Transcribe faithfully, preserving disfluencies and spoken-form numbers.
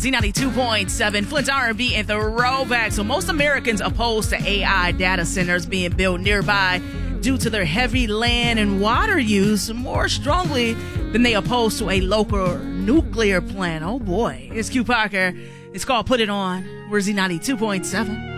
Z ninety-two point seven, Flint's R and B and Throwback. So most Americans opposed to A I data centers being built nearby due to their heavy land and water use more strongly than they oppose to a local nuclear plant. Oh boy. It's Q Parker. It's called Put It On. We're Z ninety-two point seven.